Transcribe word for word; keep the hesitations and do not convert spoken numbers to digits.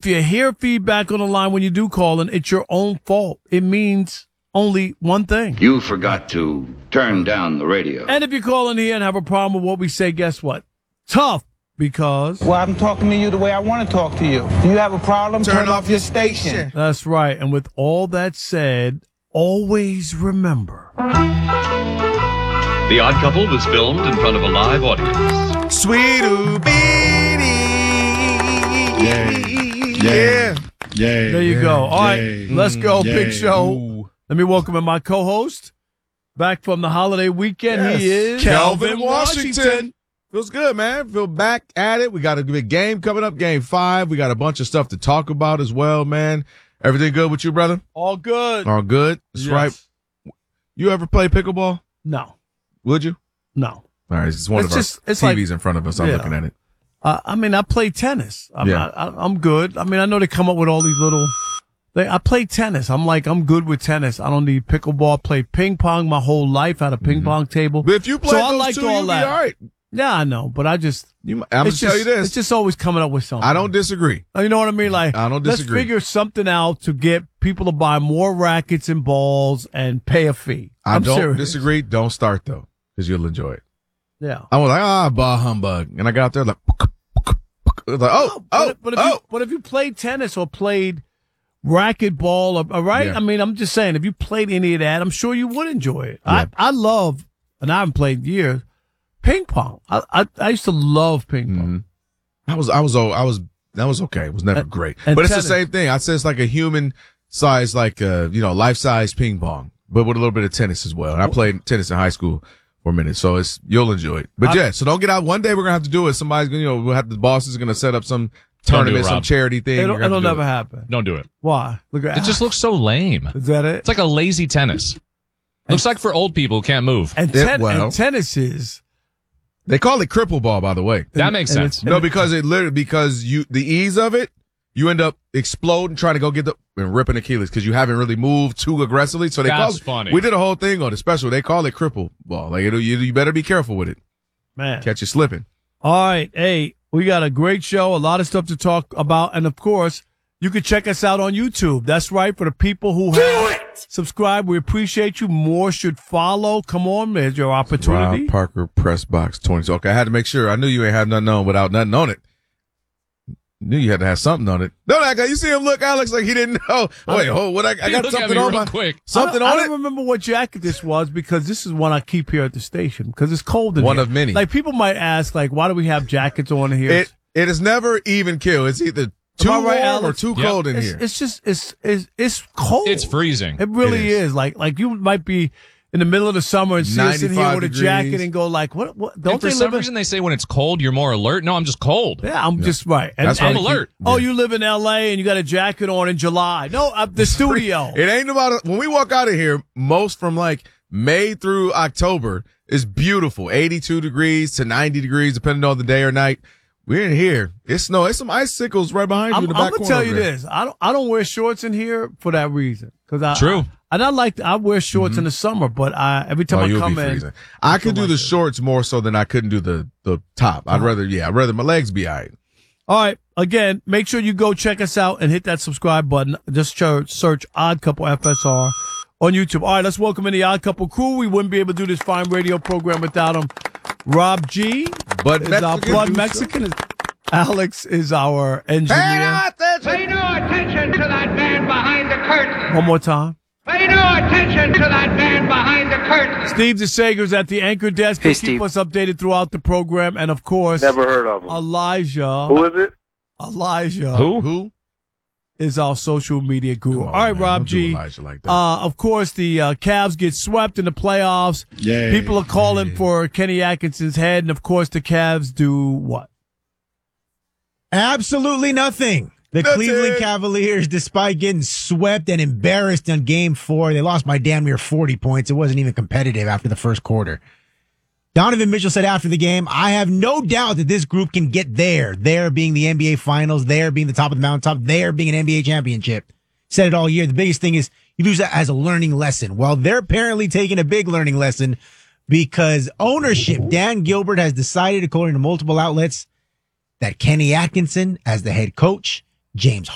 you hear feedback on the line when you do call in, it's your own fault. It means only one thing. You forgot to turn down the radio. And if you call in here and have a problem with what we say, guess what? Tough, because... Well, I'm talking to you the way I want to talk to you. Do you have a problem? Turn, Turn off your station. That's right. And with all that said, always remember. The Odd Couple was filmed in front of a live audience. Sweet Oobity. Yeah. Yeah. Yeah. There you go. All right, Yay. let's go. Yay. Big show. Ooh. Let me welcome in my co-host. Back from the holiday weekend, Yes. he is Calvin Washington. Feels good, man. Feel back at it. We got a big game coming up, game five. We got a bunch of stuff to talk about as well, man. Everything good with you, brother? All good. All good. That's Yes. right. You ever play pickleball? No. Would you? No. All right. It's one It's of just- our it's T Vs like- in front of us. I'm yeah. looking at it. Uh, I mean, I play tennis. I'm, Yeah. not, I, I'm good. I mean, I know they come up with all these little... They, I play tennis. I'm like, I'm good with tennis. I don't need pickleball. Played ping pong my whole life. Had a ping pong table. But if you play So I those liked two, all you'll that. be all right. Yeah, I know. But I just... You, I'm going it's to tell you just- this. It's just always coming up with something. I don't disagree. You know what I mean? Like, I don't let's disagree. figure something out to get people to buy more rackets and balls and pay a fee. I I'm don't serious. disagree. Don't start, though, because you'll enjoy it. Yeah. I was like, ah, bah humbug. And I got out there like, it was like oh, but, oh, but if oh. you but if you played tennis or played racquetball, or, all right? Yeah. I mean, I'm just saying, if you played any of that, I'm sure you would enjoy it. Yeah. I I love, and I haven't played in years, ping pong. I I, I used to love ping pong. Mm-hmm. I was, I was, oh, I was, that was okay. It was never And- great. and But it's tennis. the same thing. I said it's like a human size, like, uh, you know, life size ping pong, but with a little bit of tennis as well. And I played tennis in high school for a minute, so it's, you'll enjoy it. But I- yeah, so don't get out. One day we're going to have to do it. Somebody's going to, you know, we'll have, the boss is going to set up some Don't do it, tournament, some Rob. charity thing. It'll, You're gonna it'll have to do never it. happen. Don't do it. Why? Look at It just looks so lame. Is that it? It's like a lazy tennis. Looks like for old people who can't move. And, Yeah, ten- well. and tennis is They call it cripple ball, by the way. That makes and sense. it's- No, because it literally, because you, the ease of it, you end up exploding, trying to go get the, and ripping Achilles because you haven't really moved too aggressively. So they That's call it, funny. we did a whole thing on the special. They call it cripple ball. Like, it'll, you, you better be careful with it. man. Catch you slipping. All right. Hey, we got a great show, a lot of stuff to talk about. And of course, you can check us out on YouTube. That's right. For the people who have subscribed, we appreciate you. More should follow. Come on, there's your opportunity. Rob Parker Press Box twenty. So, okay, I had to make sure. I knew you ain't have nothing on without nothing on it. Knew you had to have something on it. No, that guy, you see him look, Alex, like he didn't know. Wait, oh, what I, I got Look at something me on real my, quick. something I don't, on I it. don't remember what jacket this was because this is one I keep here at the station because it's cold in One here. of many. Like people might ask, like, why do we have jackets on here? It, it is never even kill. It's either too I warm right, or Alex? too Yep. cold in it's, here. it's just it's it's it's cold. It's freezing. It really It is. is. Like like you might be in the middle of the summer and see us in here ninety-five with a degrees. jacket and go like, what? What? Don't And for they some live in? reason, they say when it's cold, you're more alert. No, I'm just cold. Yeah, I'm just right. And, That's why and- I'm alert. Oh, you live in L A and you got a jacket on in July. No, uh, the studio. It ain't about when we walk out of here. Most from like May through October is beautiful, eighty-two degrees to ninety degrees, depending on the day or night. We're in here. It's snow. It's some icicles right behind you I'm, in the I'm back gonna corner. tell you over there. this. I don't. I don't wear shorts in here for that reason. Cause I True. I, and I like. I wear shorts in the summer, but I every time Oh, I you'll come be in, freezing. I could feel do like the it. shorts more so than I couldn't do the the top. I'd rather, yeah, I'd rather my legs be all right. All right. Again, make sure you go check us out and hit that subscribe button. Just search, search Odd Couple F S R on YouTube. All right, let's welcome in the Odd Couple crew. We wouldn't be able to do this fine radio program without them. Rob G But is our Mexican blood do so. Mexican. Alex is our engineer. Pay no attention to that man behind the curtain. One more time. Pay no attention to that man behind the curtain. Steve DeSager's at the anchor desk to Hey, keep Steve. us updated throughout the program. And, of course, Never heard of him. Elijah. Who is it? Elijah Who? Who? is our social media guru. Come on, All right, man. Rob Don't do G. Elijah like that. Uh, of course, the uh, Cavs get swept in the playoffs. Yay. People are calling Yay. for Kenny Atkinson's head. And, of course, the Cavs do what? Absolutely nothing. The That's Cleveland it. Cavaliers, despite getting swept and embarrassed on game four, they lost by damn near forty points. It wasn't even competitive after the first quarter. Donovan Mitchell said after the game, I have no doubt that this group can get there. There being the N B A Finals, there being the top of the mountaintop, there being an N B A championship. Said it all year. The biggest thing is you lose that as a learning lesson. Well, they're apparently taking a big learning lesson because ownership, Dan Gilbert, has decided, according to multiple outlets, that Kenny Atkinson as the head coach, James